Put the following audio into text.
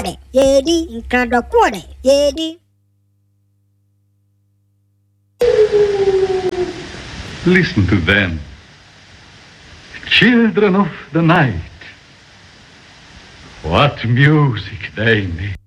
cuore, ieri, in credo a cuore, ieri. Listen to them. Children of the night. What music they make.